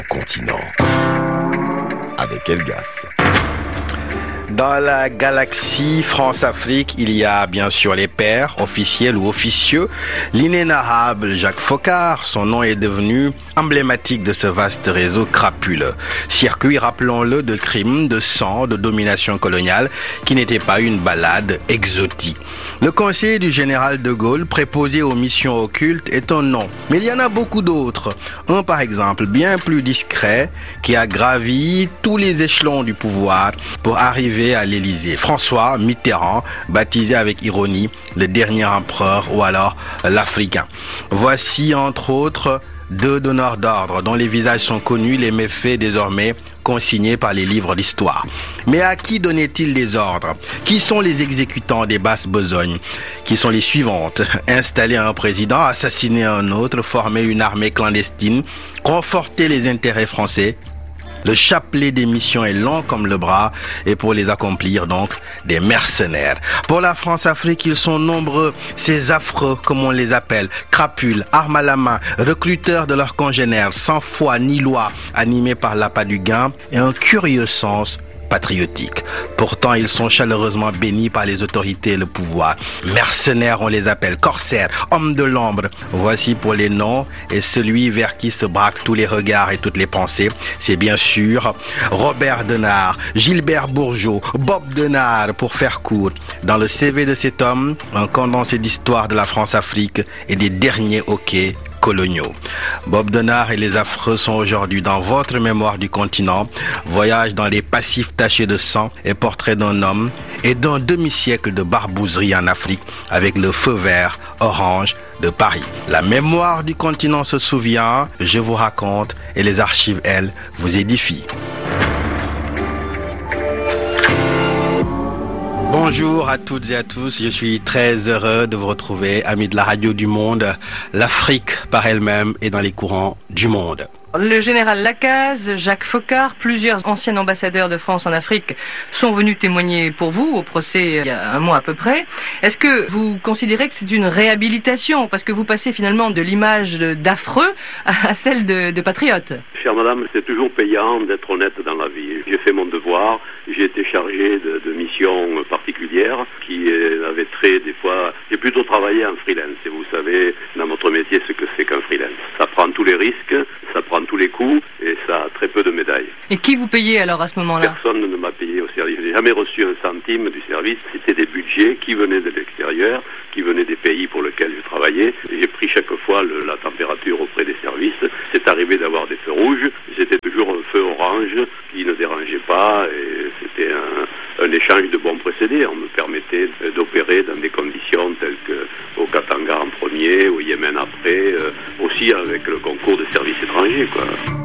Continent avec Elgas. Dans la galaxie France-Afrique, il y a bien sûr les pairs, officiels ou officieux. L'inénarrable Jacques Foccart, son nom est devenu emblématique de ce vaste réseau crapuleux. Circuit, rappelons-le, de crimes, de sang, de domination coloniale, qui n'était pas une balade exotique. Le conseiller du général de Gaulle, préposé aux missions occultes, est un nom. Mais il y en a beaucoup d'autres. Un, par exemple, bien plus discret, qui a gravi tous les échelons du pouvoir pour arriver à l'Élysée. François Mitterrand, baptisé avec ironie le dernier empereur ou alors l'Africain. Voici entre autres deux donneurs d'ordre dont les visages sont connus, les méfaits désormais consignés par les livres d'histoire. Mais à qui donnait-il des ordres? Qui sont les exécutants des basses besognes? Qui sont les suivantes? Installer un président, assassiner un autre, former une armée clandestine, conforter les intérêts français. Le chapelet des missions est long comme le bras et pour les accomplir donc des mercenaires. Pour la France-Afrique, ils sont nombreux, ces affreux comme on les appelle, crapules, armes à la main, recruteurs de leurs congénères, sans foi ni loi, animés par l'appât du gain et un curieux sens patriotique. Pourtant, ils sont chaleureusement bénis par les autorités et le pouvoir. Mercenaires, on les appelle, corsaires, hommes de l'ombre. Voici pour les noms et celui vers qui se braquent tous les regards et toutes les pensées. C'est bien sûr Robert Denard, Gilbert Bourgeot, Bob Denard pour faire court. Dans le CV de cet homme, un condensé d'histoire de la France-Afrique et des derniers hoquets coloniaux. Bob Denard et les affreux sont aujourd'hui dans votre mémoire du continent. Voyage dans les passifs tachés de sang et portrait d'un homme et d'un demi-siècle de barbouzerie en Afrique avec le feu vert orange de Paris. La mémoire du continent se souvient, je vous raconte et les archives, elles, vous édifient. Bonjour à toutes et à tous, je suis très heureux de vous retrouver, amis de la radio du monde. L'Afrique par elle-même est dans les courants du monde. Le général Lacaze, Jacques Foccart, plusieurs anciens ambassadeurs de France en Afrique sont venus témoigner pour vous au procès il y a un mois à peu près. Est-ce que vous considérez que c'est une réhabilitation parce que vous passez finalement de l'image d'affreux à celle de patriote? Chère madame, c'est toujours payant d'être honnête dans la vie. J'ai fait mon devoir, j'ai été chargé de missions particulières qui avaient trait des fois... J'ai plutôt travaillé en freelance et vous savez dans votre métier ce que c'est qu'un freelance. Ça prend tous les risques, ça prend tous les coups et ça a très peu de médailles. Et qui vous payait alors à ce moment-là? Personne ne m'a payé au service. Je n'ai jamais reçu un centime du service. C'était des budgets qui venaient de l'extérieur, qui venaient des pays pour lesquels je travaillais. J'ai pris chaque fois la température auprès des services. C'est arrivé d'avoir des feux rouges. C'était toujours un feu orange qui ne dérangeait pas et c'était un échange de bons procédés. On me permettait d'opérer dans des conditions telles qu'au Katanga en premier, au Yémen après, aussi avec le concours de services étrangers, quoi.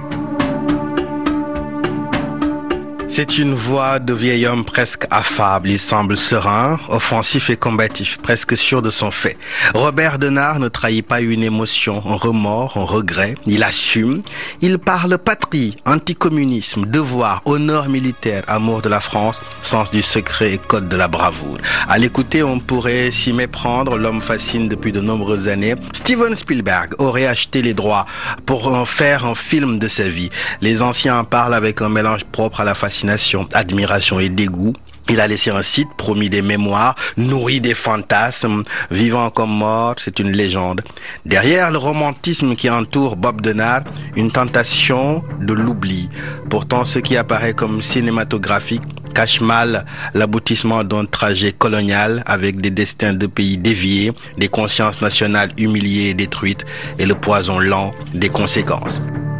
C'est une voix de vieil homme presque affable. Il semble serein, offensif et combatif, presque sûr de son fait. Robert Denard ne trahit pas une émotion, un remords, un regret. Il assume. Il parle patrie, anticommunisme, devoir, honneur militaire, amour de la France, sens du secret et code de la bravoure. À l'écouter, on pourrait s'y méprendre. L'homme fascine depuis de nombreuses années. Steven Spielberg aurait acheté les droits pour en faire un film de sa vie. Les anciens en parlent avec un mélange propre à la fascination, admiration et dégoût. Il a laissé un site, promis des mémoires, nourri des fantasmes, vivant comme mort, c'est une légende. Derrière le romantisme qui entoure Bob Denard, une tentation de l'oubli. Pourtant, ce qui apparaît comme cinématographique cache mal l'aboutissement d'un trajet colonial avec des destins de pays déviés, des consciences nationales humiliées et détruites et le poison lent des conséquences.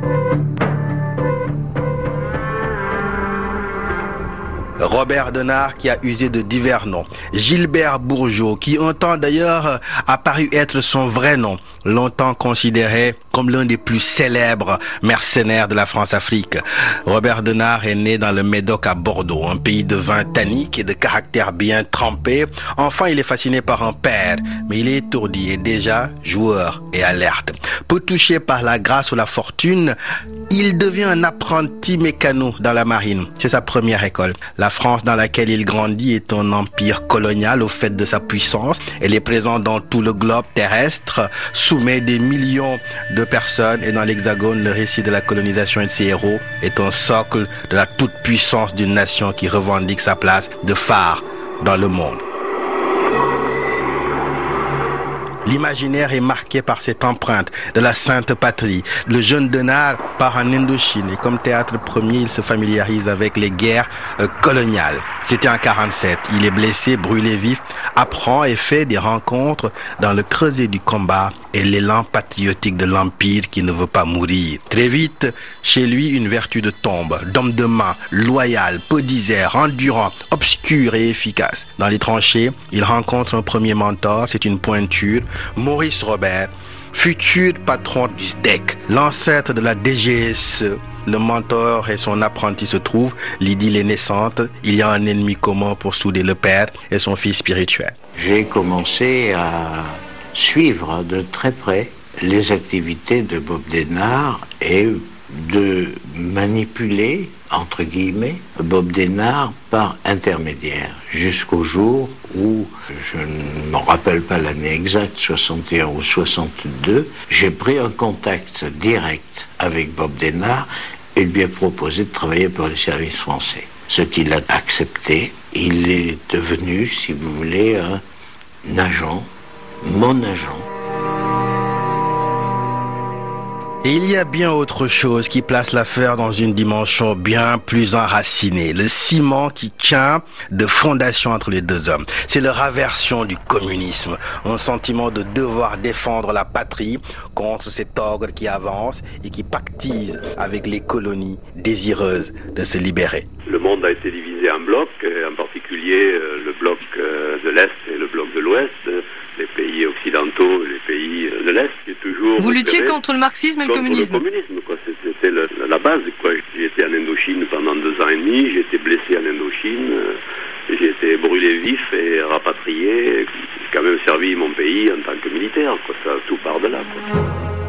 Robert Denard qui a usé de divers noms. Gilbert Bourgeot qui un temps d'ailleurs a paru être son vrai nom, longtemps considéré comme l'un des plus célèbres mercenaires de la France-Afrique. Robert Denard est né dans le Médoc à Bordeaux, un pays de vin tannique et de caractère bien trempé. Enfant, il est fasciné par un père, mais il est étourdi et déjà joueur et alerte. Peu touché par la grâce ou la fortune, il devient un apprenti mécano dans la marine. C'est sa première école. La France France dans laquelle il grandit est un empire colonial au fait de sa puissance. Elle est présente dans tout le globe terrestre, soumet des millions de personnes et dans l'Hexagone, le récit de la colonisation et de ses héros est un socle de la toute-puissance d'une nation qui revendique sa place de phare dans le monde. L'imaginaire est marqué par cette empreinte de la Sainte Patrie. Le jeune Denard part en Indochine et comme théâtre premier, il se familiarise avec les guerres coloniales. C'était en 47. Il est blessé, brûlé vif, apprend et fait des rencontres dans le creuset du combat et l'élan patriotique de l'Empire qui ne veut pas mourir. Très vite, chez lui, une vertu de tombe, d'homme de main, loyal, peu disert, endurant, obscur et efficace. Dans les tranchées, il rencontre un premier mentor, c'est une pointure, Maurice Robert, futur patron du SDEC, l'ancêtre de la DGSE. Le mentor et son apprenti se trouvent, l'idylle est naissante, il y a un ennemi commun pour souder le père et son fils spirituel. J'ai commencé à suivre de très près les activités de Bob Denard et de manipuler, entre guillemets, Bob Denard par intermédiaire, jusqu'au jour où, je ne me rappelle pas l'année exacte, 61 ou 62, j'ai pris un contact direct avec Bob Denard et lui ai proposé de travailler pour les services français. Ce qu'il a accepté, il est devenu, si vous voulez, un agent, mon agent. Et il y a bien autre chose qui place l'affaire dans une dimension bien plus enracinée. Le ciment qui tient de fondation entre les deux hommes. C'est leur aversion du communisme. Un sentiment de devoir défendre la patrie contre cet ogre qui avance et qui pactise avec les colonies désireuses de se libérer. Le monde a été divisé en blocs, en particulier le bloc de l'Est et le bloc de l'Ouest. Les pays occidentaux, les pays de l'Est, qui est toujours... Vous luttiez contre le marxisme et le communisme. Le communisme, quoi. C'était la base, quoi. J'ai été en Indochine pendant 2 ans et demi, j'ai été blessé en Indochine, j'ai été brûlé vif et rapatrié. J'ai quand même servi mon pays en tant que militaire, quoi. Ça, tout part de là, quoi.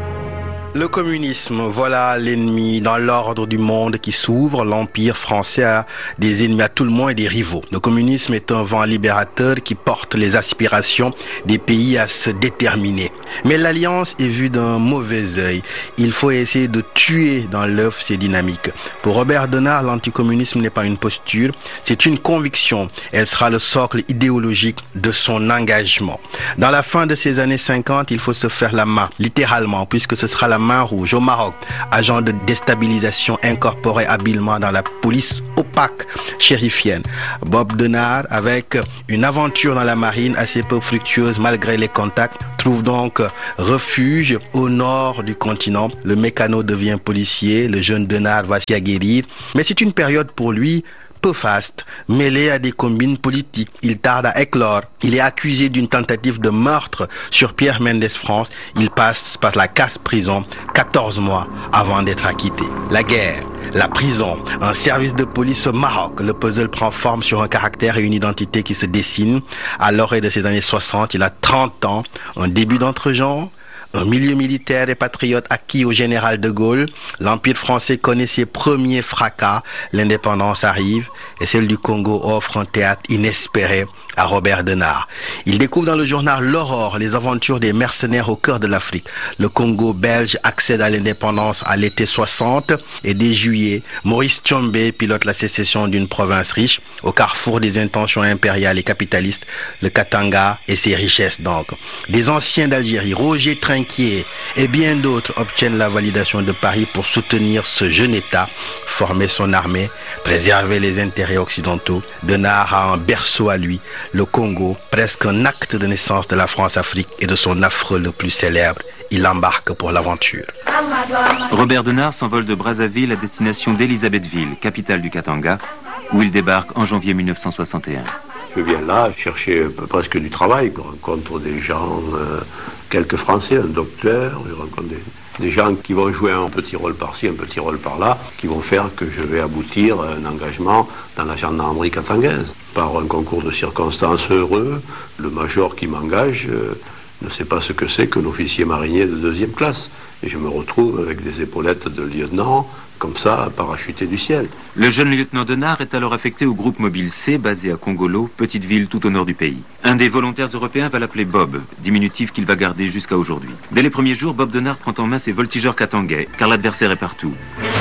Le communisme, voilà l'ennemi dans l'ordre du monde qui s'ouvre. L'Empire français a des ennemis à tout le monde et des rivaux. Le communisme est un vent libérateur qui porte les aspirations des pays à se déterminer. Mais l'alliance est vue d'un mauvais œil. Il faut essayer de tuer dans l'œuf ces dynamiques. Pour Robert Denard, l'anticommunisme n'est pas une posture, c'est une conviction. Elle sera le socle idéologique de son engagement. Dans la fin de ces années 50, il faut se faire la main, littéralement, puisque ce sera la main rouge au Maroc, agent de déstabilisation incorporé habilement dans la police opaque chérifienne. Bob Denard, avec une aventure dans la marine assez peu fructueuse malgré les contacts, trouve donc refuge au nord du continent. Le mécano devient policier, le jeune Denard va s'y aguerrir, mais c'est une période pour lui peu faste, mêlé à des combines politiques. Il tarde à éclore. Il est accusé d'une tentative de meurtre sur Pierre Mendès France. Il passe par la casse-prison 14 mois avant d'être acquitté. La guerre, la prison, un service de police au Maroc. Le puzzle prend forme sur un caractère et une identité qui se dessinent. À l'orée de ces années 60, il a 30 ans, un début d'entre-genre, un milieu militaire et patriote acquis au général de Gaulle. L'Empire français connaît ses premiers fracas. L'indépendance arrive et celle du Congo offre un théâtre inespéré à Robert Denard. Il découvre dans le journal L'Aurore les aventures des mercenaires au cœur de l'Afrique. Le Congo belge accède à l'indépendance à l'été 60 et dès juillet, Maurice Tshombe pilote la sécession d'une province riche au carrefour des intentions impériales et capitalistes, le Katanga et ses richesses donc. Des anciens d'Algérie, Roger Trinquier et bien d'autres obtiennent la validation de Paris pour soutenir ce jeune État, former son armée, préserver les intérêts occidentaux. Denard a un berceau à lui, le Congo, presque un acte de naissance de la France-Afrique et de son affreux le plus célèbre. Il embarque pour l'aventure. Robert Denard s'envole de Brazzaville à destination d'Elisabethville, capitale du Katanga, où il débarque en janvier 1961. Je viens là chercher presque du travail. Je rencontre des gens, quelques Français, un docteur, je rencontre des gens qui vont jouer un petit rôle par-ci, un petit rôle par-là, qui vont faire que je vais aboutir à un engagement dans la gendarmerie katangaise. Par un concours de circonstances heureux, le major qui m'engage ne sait pas ce que c'est qu'un officier marinier de 2e classe. Et je me retrouve avec des épaulettes de lieutenant, comme ça, parachuté du ciel. Le jeune lieutenant Denard est alors affecté au groupe mobile C, basé à Congolo, petite ville tout au nord du pays. Un des volontaires européens va l'appeler Bob, diminutif qu'il va garder jusqu'à aujourd'hui. Dès les premiers jours, Bob Denard prend en main ses voltigeurs katangais, car l'adversaire est partout.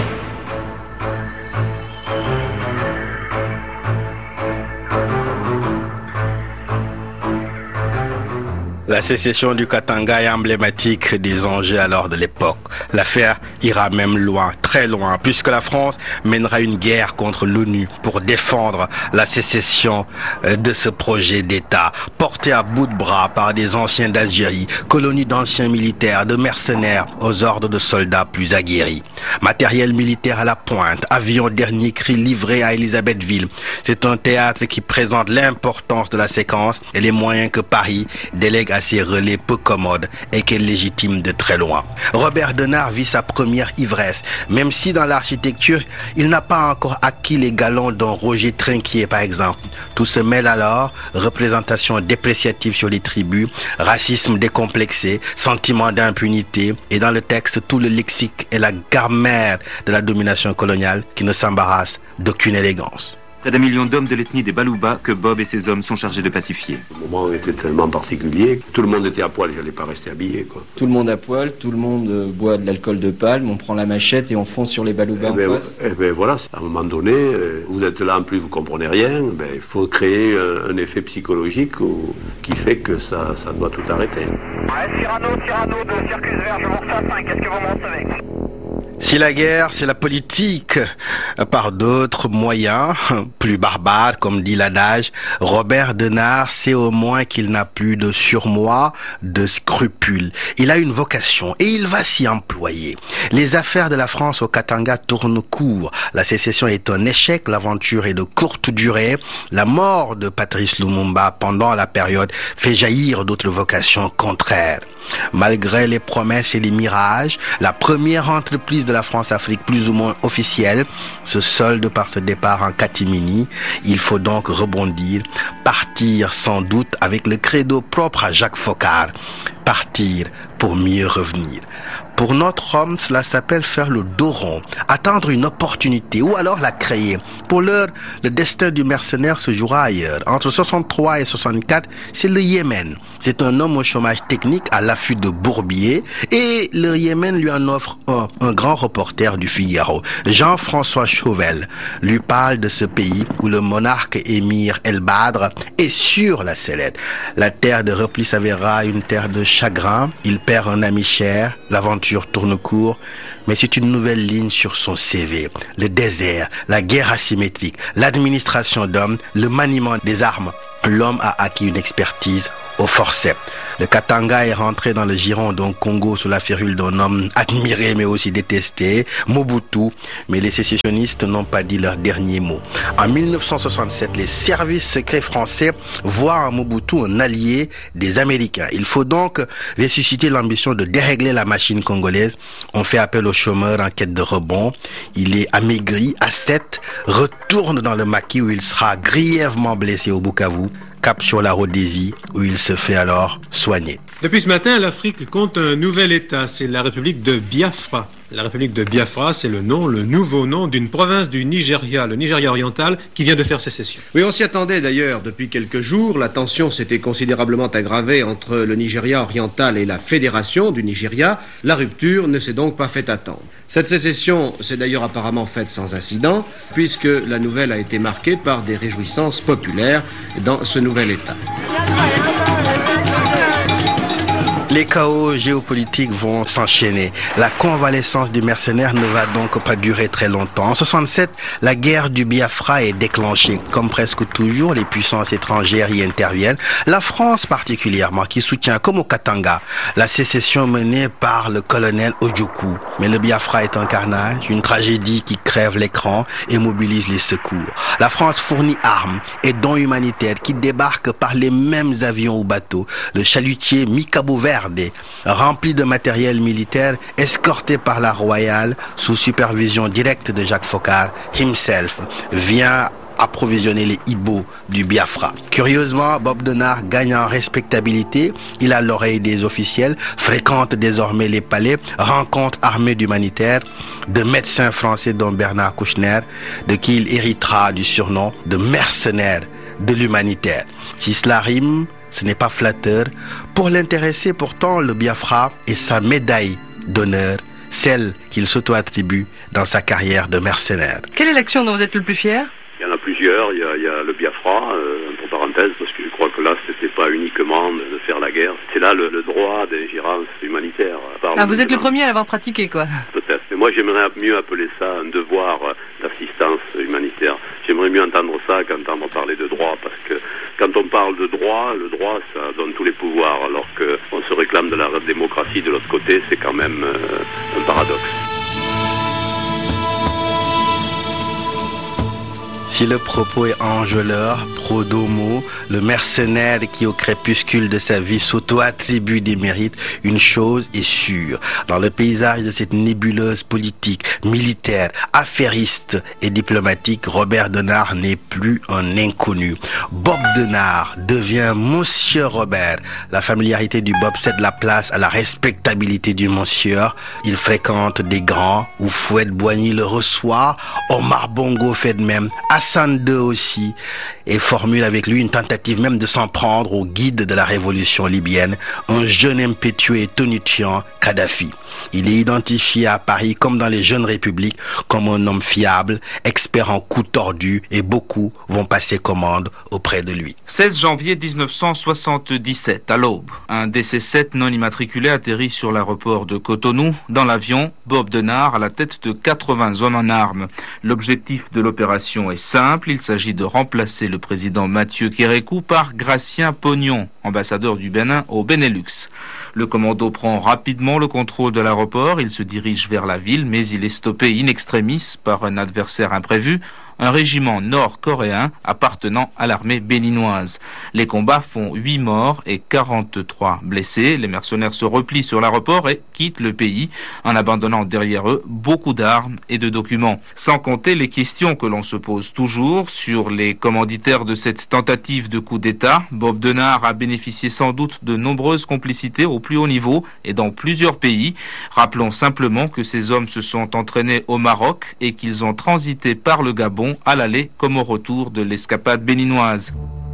La sécession du Katanga est emblématique des enjeux alors de l'époque. L'affaire ira même loin, très loin, puisque la France mènera une guerre contre l'ONU pour défendre la sécession de ce projet d'État, porté à bout de bras par des anciens d'Algérie, colonie d'anciens militaires, de mercenaires aux ordres de soldats plus aguerris. Matériel militaire à la pointe, avions dernier cri livrés à Elisabethville. C'est un théâtre qui présente l'importance de la séquence et les moyens que Paris délègue à ses relais peu commodes et qu'elle légitime de très loin. Robert Denard vit sa première ivresse, même si dans l'architecture, il n'a pas encore acquis les galons d'un Roger Trinquier par exemple. Tout se mêle alors, représentation dépréciative sur les tribus, racisme décomplexé, sentiment d'impunité et dans le texte tout le lexique et la grammaire de la domination coloniale qui ne s'embarrasse d'aucune élégance. Près d'1 million d'hommes de l'ethnie des Balouba que Bob et ses hommes sont chargés de pacifier. Le moment était tellement particulier, tout le monde était à poil, j'allais pas rester habillé, quoi. Tout le monde à poil, tout le monde boit de l'alcool de palme, on prend la machette et on fonce sur les Balouba en face. Eh ben voilà, à un moment donné, vous êtes là en plus, vous comprenez rien, il faut créer un effet psychologique qui fait que ça doit tout arrêter. Ouais, Cyrano de Circus Vert, je vous reçois 5, qu'est-ce que vous m'en savez ? Si la guerre, c'est la politique, par d'autres moyens, plus barbares, comme dit l'adage, Robert Denard sait au moins qu'il n'a plus de surmoi, de scrupules. Il a une vocation et il va s'y employer. Les affaires de la France au Katanga tournent court. La sécession est un échec, l'aventure est de courte durée. La mort de Patrice Lumumba pendant la période fait jaillir d'autres vocations contraires. Malgré les promesses et les mirages, la première entreprise de la France-Afrique plus ou moins officielle se solde par ce départ en catimini. Il faut donc rebondir, partir sans doute avec le credo propre à Jacques Foccart, partir pour mieux revenir. Pour notre homme, cela s'appelle faire le dos rond, attendre une opportunité ou alors la créer. Pour l'heure, le destin du mercenaire se jouera ailleurs. Entre 63 et 64, c'est le Yémen. C'est un homme au chômage technique à l'affût de bourbier et le Yémen lui en offre un grand reporter du Figaro. Jean-François Chauvel lui parle de ce pays où le monarque émir El Badr est sur la sellette. La terre de repli s'avérera une terre de chagrin. Il perd un ami cher, l'aventure tourne court, mais c'est une nouvelle ligne sur son CV. Le désert, la guerre asymétrique, l'administration d'hommes, le maniement des armes. L'homme a acquis une expertise au forceps. Le Katanga est rentré dans le giron d'un Congo sous la férule d'un homme admiré mais aussi détesté, Mobutu, mais les sécessionnistes n'ont pas dit leur dernier mot. En 1967, les services secrets français voient en Mobutu un allié des Américains. Il faut donc ressusciter l'ambition de dérégler la machine congolaise. On fait appel au chômeur en quête de rebond. Il est amaigri, ascète, retourne dans le maquis où il sera grièvement blessé au Bukavu. Cap sur la Rhodésie où il se fait alors soigner. Depuis ce matin, l'Afrique compte un nouvel État, c'est la République de Biafra. La République de Biafra, c'est le nouveau nom d'une province du Nigeria, le Nigeria oriental, qui vient de faire sécession. Oui, on s'y attendait d'ailleurs. Depuis quelques jours, la tension s'était considérablement aggravée entre le Nigeria oriental et la Fédération du Nigeria. La rupture ne s'est donc pas fait attendre. Cette sécession s'est d'ailleurs apparemment faite sans incident, puisque la nouvelle a été marquée par des réjouissances populaires dans ce nouvel État. Les chaos géopolitiques vont s'enchaîner. La convalescence du mercenaire ne va donc pas durer très longtemps. En 67, la guerre du Biafra est déclenchée. Comme presque toujours, les puissances étrangères y interviennent. La France particulièrement, qui soutient, comme au Katanga, la sécession menée par le colonel Ojukwu. Mais le Biafra est un carnage, une tragédie qui crève l'écran et mobilise les secours. La France fournit armes et dons humanitaires qui débarquent par les mêmes avions ou bateaux. Le chalutier Mikabo Verde, rempli de matériel militaire, escorté par la Royale, sous supervision directe de Jacques Foccart himself, vient approvisionner les hiboux du Biafra. Curieusement, Bob Denard gagne en respectabilité. Il a l'oreille des officiels, fréquente désormais les palais, rencontre armée d'humanitaires, de médecins français dont Bernard Kouchner, de qui il héritera du surnom de mercenaire de l'humanitaire. Si cela rime, ce n'est pas flatteur. Pour l'intéresser, pourtant, le Biafra est sa médaille d'honneur, celle qu'il s'auto-attribue dans sa carrière de mercenaire. Quelle est l'action dont vous êtes le plus fier ? Il y en a plusieurs. Il y a le Biafra, entre parenthèses, parce que je crois que là, c'était pas uniquement de faire la guerre. C'est là le droit d'ingérence humanitaire. Vous êtes le premier à l'avoir pratiqué, quoi. Peut-être. Mais moi, j'aimerais mieux appeler ça un devoir d'assistance humanitaire. J'aimerais mieux entendre ça qu'entendre parler de droit, parce que quand on parle de droit, le droit, ça donne tous les pouvoirs, alors qu'on se réclame de la démocratie de l'autre côté, c'est quand même un paradoxe. Si le propos est enjôleur, pro-domo, le mercenaire qui au crépuscule de sa vie s'auto-attribue des mérites, une chose est sûre. Dans le paysage de cette nébuleuse politique, militaire, affairiste et diplomatique, Robert Denard n'est plus un inconnu. Bob Denard devient Monsieur Robert. La familiarité du Bob cède la place à la respectabilité du monsieur. Il fréquente des grands, où Fouette Boigny le reçoit, Omar Bongo fait de même, Hassan II aussi, et formule avec lui une tentative même de s'en prendre au guide de la révolution libyenne, un jeune impétueux et tonitruant, Kadhafi. Il est identifié à Paris comme dans les jeunes républiques comme un homme fiable, expert en coups tordus, et beaucoup vont passer commande auprès de lui. 16 janvier 1977, à l'aube, un DC-7 non immatriculé atterrit sur l'aéroport de Cotonou. Dans l'avion, Bob Denard à la tête de 80 hommes en armes. L'objectif de l'opération est simple, il s'agit de remplacer le président Mathieu Kérékou par Gratien Pognon, ambassadeur du Bénin au Benelux. Le commando prend rapidement le contrôle de l'aéroport, il se dirige vers la ville, mais il est stoppé in extremis par un adversaire imprévu, un régiment nord-coréen appartenant à l'armée béninoise. Les combats font 8 morts et 43 blessés. Les mercenaires se replient sur l'aéroport et quittent le pays en abandonnant derrière eux beaucoup d'armes et de documents. Sans compter les questions que l'on se pose toujours sur les commanditaires de cette tentative de coup d'État. Bob Denard a bénéficié sans doute de nombreuses complicités au plus haut niveau et dans plusieurs pays. Rappelons simplement que ces hommes se sont entraînés au Maroc et qu'ils ont transité par le Gabon à l'aller comme au retour de l'escapade béninoise.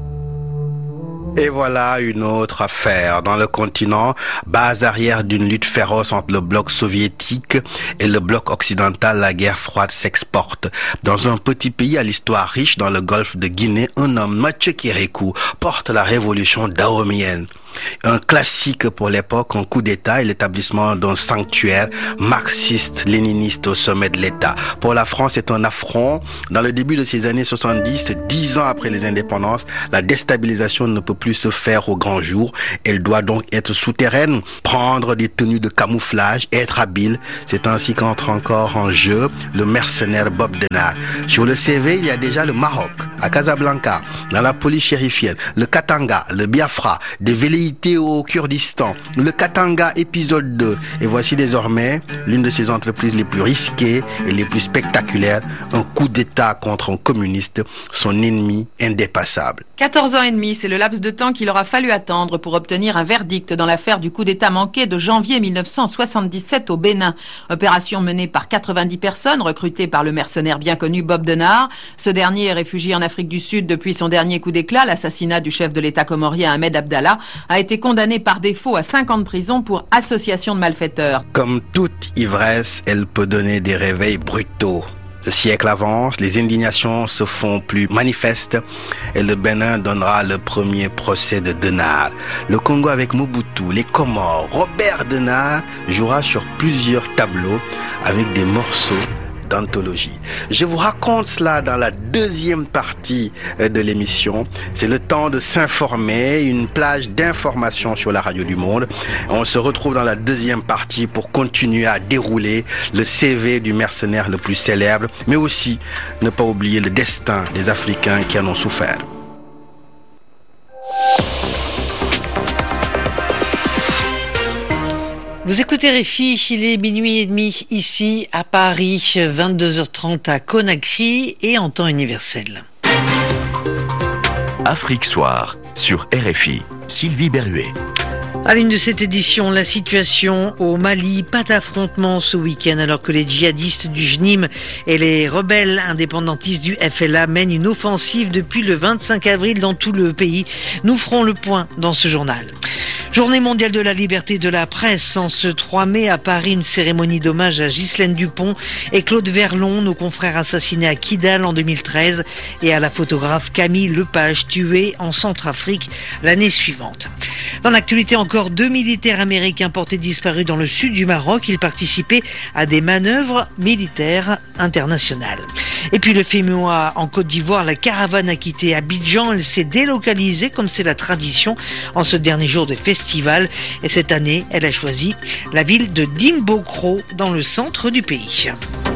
Et voilà une autre affaire. Dans le continent, base arrière d'une lutte féroce entre le bloc soviétique et le bloc occidental, la guerre froide s'exporte. Dans un petit pays à l'histoire riche, dans le golfe de Guinée, un homme, Mathieu Kérékou, porte la révolution dahomienne. Un classique pour l'époque, un coup d'État et l'établissement d'un sanctuaire marxiste-léniniste au sommet de l'État. Pour la France, c'est un affront. Dans le début de ces années 70, 10 ans après les indépendances, la déstabilisation ne peut plus se faire au grand jour. Elle doit donc être souterraine, prendre des tenues de camouflage, être habile. C'est ainsi qu'entre encore en jeu le mercenaire Bob Denard. Sur le CV, il y a déjà le Maroc, à Casablanca, dans la police chérifienne, le Katanga, le Biafra, des velléités au Kurdistan, le Katanga épisode 2. Et voici désormais l'une de ses entreprises les plus risquées et les plus spectaculaires, un coup d'État contre un communiste, son ennemi indépassable. 14 ans et demi, c'est le laps de temps qu'il aura fallu attendre pour obtenir un verdict dans l'affaire du coup d'État manqué de janvier 1977 au Bénin. Opération menée par 90 personnes, recrutées par le mercenaire bien connu Bob Denard. Ce dernier est réfugié en Afrique du Sud depuis son dernier coup d'éclat, l'assassinat du chef de l'État comorien Ahmed Abdallah, a été condamné par défaut à 5 ans de prison pour association de malfaiteurs. Comme toute ivresse, elle peut donner des réveils brutaux. Le siècle avance, les indignations se font plus manifestes et le Bénin donnera le premier procès de Denard. Le Congo avec Mobutu, les Comores, Robert Denard jouera sur plusieurs tableaux avec des morceaux d'anthologie. Je vous raconte cela dans la deuxième partie de l'émission. C'est le temps de s'informer, une plage d'informations sur la radio du monde. On se retrouve dans la deuxième partie pour continuer à dérouler le CV du mercenaire le plus célèbre, mais aussi ne pas oublier le destin des Africains qui en ont souffert. Vous écoutez RFI, il est minuit et demi ici à Paris, 22h30 à Conakry et en temps universel. Afrique Soir sur RFI. Sylvie Berruet. À l'une de cette édition, la situation au Mali, pas d'affrontement ce week-end alors que les djihadistes du JNIM et les rebelles indépendantistes du FLA mènent une offensive depuis le 25 avril dans tout le pays. Nous ferons le point dans ce journal. Journée mondiale de la liberté de la presse. En ce 3 mai à Paris, une cérémonie d'hommage à Ghislaine Dupont et Claude Verlon, nos confrères assassinés à Kidal en 2013, et à la photographe Camille Lepage, tuée en Centrafrique l'année suivante. Dans l'actualité encore, 2 militaires américains portés disparus dans le sud du Maroc. Ils participaient à des manœuvres militaires internationales. Et puis le FEMUA en Côte d'Ivoire, la caravane a quitté Abidjan. Elle s'est délocalisée comme c'est la tradition en ce dernier jour de festival. Et cette année, elle a choisi la ville de Dimbokro dans le centre du pays.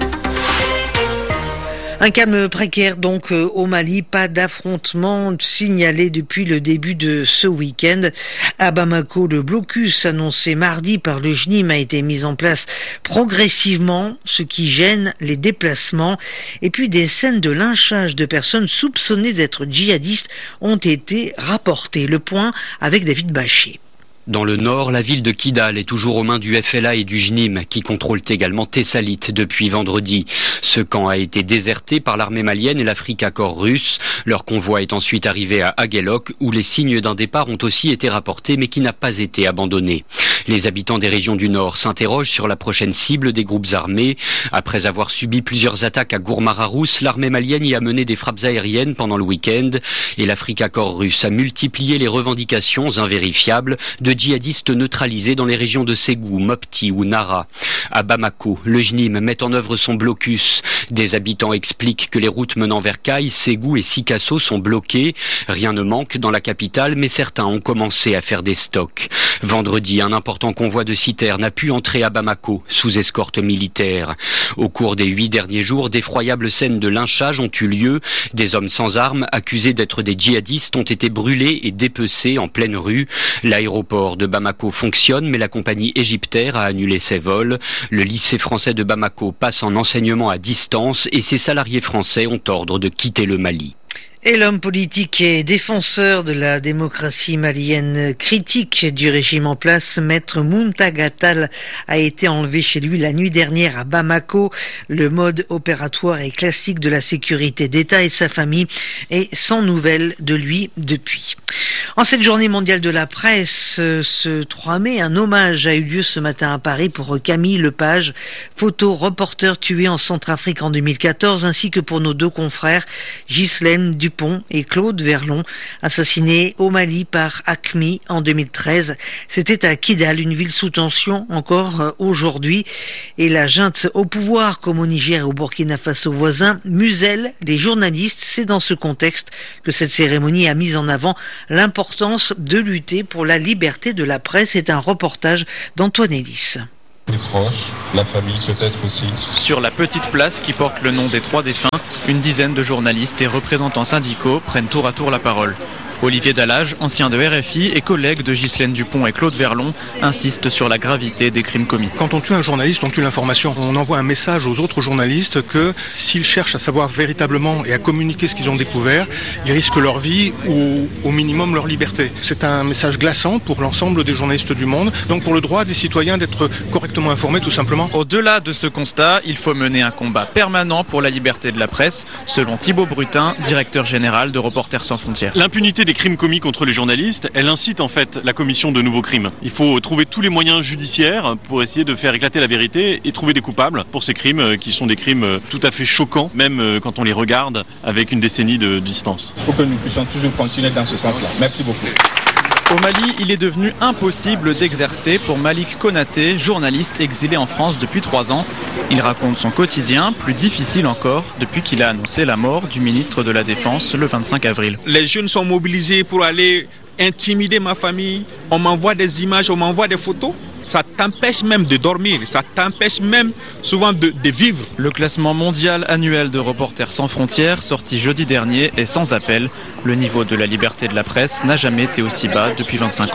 Un calme précaire donc au Mali, pas d'affrontement signalé depuis le début de ce week-end. À Bamako, le blocus annoncé mardi par le JNIM a été mis en place progressivement, ce qui gêne les déplacements. Et puis des scènes de lynchage de personnes soupçonnées d'être djihadistes ont été rapportées. Le point avec David Bachet. Dans le nord, la ville de Kidal est toujours aux mains du FLA et du JNIM, qui contrôlent également Tessalit depuis vendredi. Ce camp a été déserté par l'armée malienne et l'Africa Corps russe. Leur convoi est ensuite arrivé à Aguelok, où les signes d'un départ ont aussi été rapportés, mais qui n'a pas été abandonné. Les habitants des régions du nord s'interrogent sur la prochaine cible des groupes armés. Après avoir subi plusieurs attaques à Gourmararousse, l'armée malienne y a mené des frappes aériennes pendant le week-end, et l'Africa Corps russe a multiplié les revendications invérifiables de djihadistes neutralisés dans les régions de Ségou, Mopti ou Nara. À Bamako, le JNIM met en œuvre son blocus. Des habitants expliquent que les routes menant vers Kaï, Ségou et Sikasso sont bloquées. Rien ne manque dans la capitale, mais certains ont commencé à faire des stocks. Vendredi, un important convoi de citernes a pu entrer à Bamako, sous escorte militaire. Au cours des 8 derniers jours, d'effroyables scènes de lynchage ont eu lieu. Des hommes sans armes, accusés d'être des djihadistes, ont été brûlés et dépecés en pleine rue. L'aéroport de Bamako fonctionne, mais la compagnie égyptaire a annulé ses vols. Le lycée français de Bamako passe en enseignement à distance et ses salariés français ont ordre de quitter le Mali. Et l'homme politique et défenseur de la démocratie malienne, critique du régime en place, Maître Muntaga Tall, a été enlevé chez lui la nuit dernière à Bamako. Le mode opératoire et classique de la sécurité d'État et sa famille est sans nouvelles de lui depuis. En cette journée mondiale de la presse, ce 3 mai, un hommage a eu lieu ce matin à Paris pour Camille Lepage, photo-reporter tué en Centrafrique en 2014, ainsi que pour nos deux confrères, Ghislaine Dupont et Claude Verlon, assassinés au Mali par AQMI en 2013. C'était à Kidal, une ville sous tension encore aujourd'hui. Et la junte au pouvoir, comme au Niger et au Burkina Faso voisin, muselle les journalistes. C'est dans ce contexte que cette cérémonie a mis en avant l'importance de lutter pour la liberté de la presse. C'est un reportage d'Antoine Ellis. Les proches, la famille peut-être aussi. Sur la petite place qui porte le nom des 3 défunts, une dizaine de journalistes et représentants syndicaux prennent tour à tour la parole. Olivier Dallage, ancien de RFI et collègue de Ghislaine Dupont et Claude Verlon, insiste sur la gravité des crimes commis. Quand on tue un journaliste, on tue l'information. On envoie un message aux autres journalistes que s'ils cherchent à savoir véritablement et à communiquer ce qu'ils ont découvert, ils risquent leur vie ou au minimum leur liberté. C'est un message glaçant pour l'ensemble des journalistes du monde, donc pour le droit des citoyens d'être correctement informés tout simplement. Au-delà de ce constat, il faut mener un combat permanent pour la liberté de la presse, selon Thibaut Brutin, directeur général de Reporters sans frontières. L'impunité des crimes commis contre les journalistes, elle incite en fait la commission de nouveaux crimes. Il faut trouver tous les moyens judiciaires pour essayer de faire éclater la vérité et trouver des coupables pour ces crimes qui sont des crimes tout à fait choquants, même quand on les regarde avec une décennie de distance. Il faut que nous puissions toujours continuer dans ce sens-là. Merci beaucoup. Au Mali, il est devenu impossible d'exercer pour Malik Konaté, journaliste exilé en France depuis 3 ans. Il raconte son quotidien, plus difficile encore, depuis qu'il a annoncé la mort du ministre de la Défense le 25 avril. Les jeunes sont mobilisés pour aller intimider ma famille. On m'envoie des images, on m'envoie des photos. Ça t'empêche même de dormir, ça t'empêche même souvent de vivre. Le classement mondial annuel de Reporters sans frontières, sorti jeudi dernier, est sans appel. Le niveau de la liberté de la presse n'a jamais été aussi bas depuis 25 ans.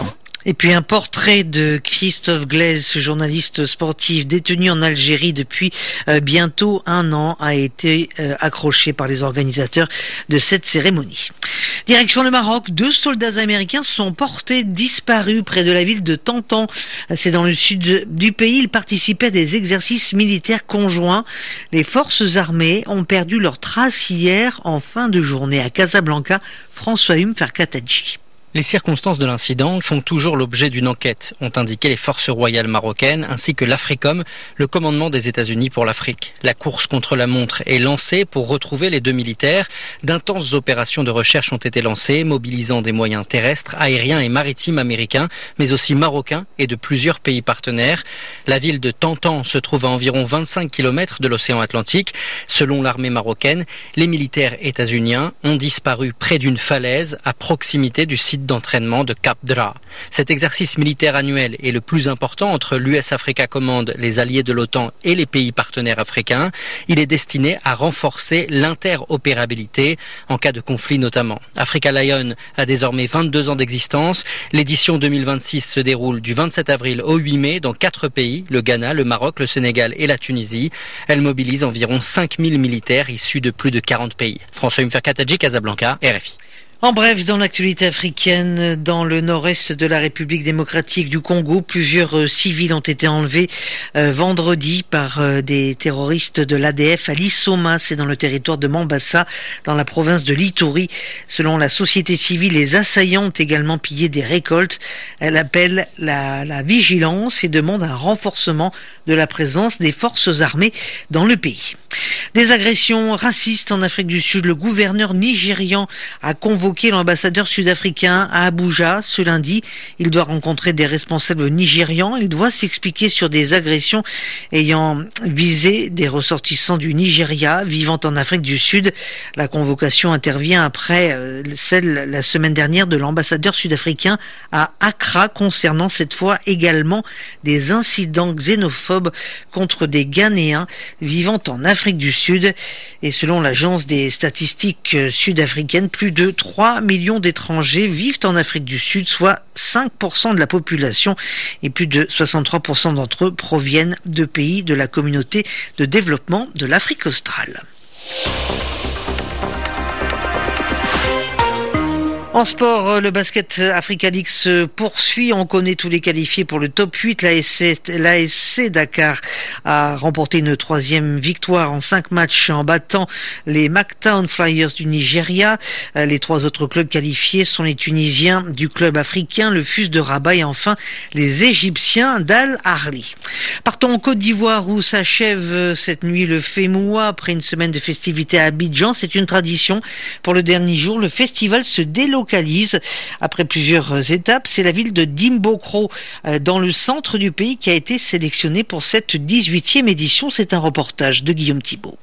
Et puis un portrait de Christophe Glaise, ce journaliste sportif détenu en Algérie depuis bientôt 1 an, a été accroché par les organisateurs de cette cérémonie. Direction le Maroc, 2 soldats américains sont portés disparus près de la ville de Tantan. C'est dans le sud du pays. Ils participaient à des exercices militaires conjoints. Les forces armées ont perdu leurs traces hier en fin de journée à Casablanca. François-Hume Ferkatadji. Les circonstances de l'incident font toujours l'objet d'une enquête, ont indiqué les forces royales marocaines ainsi que l'Africom, le commandement des États-Unis pour l'Afrique. La course contre la montre est lancée pour retrouver les 2 militaires. D'intenses opérations de recherche ont été lancées, mobilisant des moyens terrestres, aériens et maritimes américains, mais aussi marocains et de plusieurs pays partenaires. La ville de Tantan se trouve à environ 25 km de l'océan Atlantique. Selon l'armée marocaine, les militaires états-uniens ont disparu près d'une falaise à proximité du site d'entraînement de Cap Dra. Cet exercice militaire annuel est le plus important entre l'US Africa Command, les alliés de l'OTAN et les pays partenaires africains. Il est destiné à renforcer l'interopérabilité en cas de conflit notamment. Africa Lion a désormais 22 ans d'existence. L'édition 2026 se déroule du 27 avril au 8 mai dans 4 pays, le Ghana, le Maroc, le Sénégal et la Tunisie. Elle mobilise environ 5000 militaires issus de plus de 40 pays. François Mferkatadji, Casablanca, RFI. En bref, dans l'actualité africaine, dans le nord-est de la République démocratique du Congo, plusieurs civils ont été enlevés vendredi par des terroristes de l'ADF à Lissoma, c'est dans le territoire de Mambasa, dans la province de l'Ituri. Selon la société civile, les assaillants ont également pillé des récoltes. Elle appelle la vigilance et demande un renforcement de la présence des forces armées dans le pays. Des agressions racistes en Afrique du Sud. Le gouverneur nigérian a convoqué l'ambassadeur sud-africain à Abuja ce lundi. Il doit rencontrer des responsables nigérians. Il doit s'expliquer sur des agressions ayant visé des ressortissants du Nigeria vivant en Afrique du Sud. La convocation intervient après celle la semaine dernière de l'ambassadeur sud-africain à Accra concernant cette fois également des incidents xénophobes contre des Ghanéens vivant en Afrique du Sud. Et selon l'agence des statistiques sud-africaines, plus de 3 millions d'étrangers vivent en Afrique du Sud, soit 5% de la population, et plus de 63% d'entre eux proviennent de pays de la communauté de développement de l'Afrique australe. En sport, le basket Africa League se poursuit. On connaît tous les qualifiés pour le top 8. L'ASC Dakar a remporté une 3e victoire en 5 matchs en battant les Mactown Flyers du Nigeria. Les 3 autres clubs qualifiés sont les Tunisiens du club africain, le FUS de Rabat et enfin les Égyptiens d'Al Ahly. Partons en Côte d'Ivoire où s'achève cette nuit le FEMUA après une semaine de festivités à Abidjan. C'est une tradition. Pour le dernier jour, le festival se délocalise. Après plusieurs étapes, c'est la ville de Dimbokro, dans le centre du pays, qui a été sélectionnée pour cette 18e édition. C'est un reportage de Guillaume Thibault.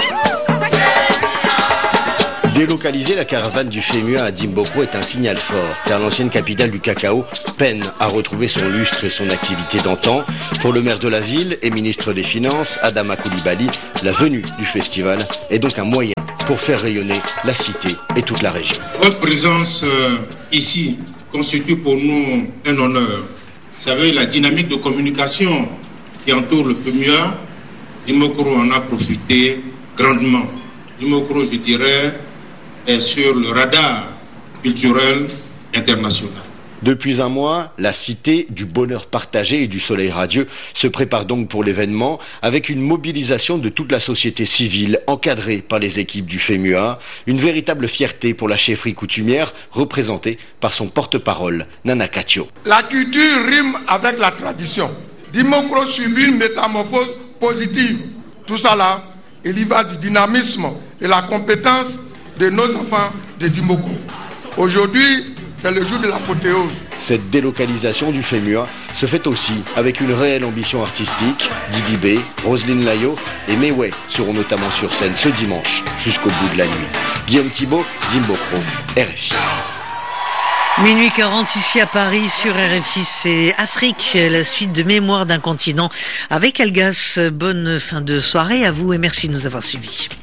Délocaliser la caravane du FEMUA à Dimbokro est un signal fort, car l'ancienne capitale du cacao peine à retrouver son lustre et son activité d'antan. Pour le maire de la ville et ministre des Finances, Adama Coulibaly, la venue du festival est donc un moyen pour faire rayonner la cité et toute la région. Votre présence ici constitue pour nous un honneur. Vous savez, la dynamique de communication qui entoure le FEMUA, Dimbokro en a profité grandement. Dimbokro, je dirais, est sur le radar culturel international. Depuis un mois, la cité du bonheur partagé et du soleil radieux se prépare donc pour l'événement avec une mobilisation de toute la société civile encadrée par les équipes du FEMUA. Une véritable fierté pour la chefferie coutumière représentée par son porte-parole, Nana Katio. La culture rime avec la tradition. Dimbokro subit une métamorphose positive. Tout ça là, il y va du dynamisme et la compétence de nos enfants de Dimbokro. Aujourd'hui, c'est le jour de l'apothéose. Cette délocalisation du FEMUA se fait aussi avec une réelle ambition artistique. Didi B, Roselyne Layo et Meway seront notamment sur scène ce dimanche jusqu'au bout de la nuit. Guillaume Thibault, Dimbokro, RFI. Minuit 40 ici à Paris sur RFI, c'est Afrique, la suite de Mémoire d'un continent avec Algas. Bonne fin de soirée à vous et merci de nous avoir suivis.